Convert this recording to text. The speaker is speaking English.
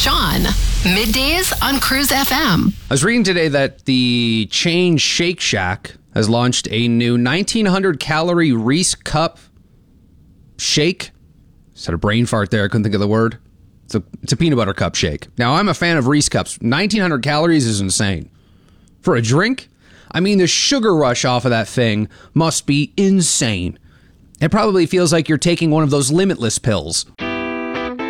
Sean. Middays on Cruise FM. I was reading today that the chain Shake Shack has launched a new 1,900 calorie Reese Cup shake. Just had a brain fart there. I couldn't think of the word. It's a peanut butter cup shake. Now, I'm a fan of Reese Cups. 1,900 calories is insane. For a drink, I mean, the sugar rush off of that thing must be insane. It probably feels like you're taking one of those Limitless pills.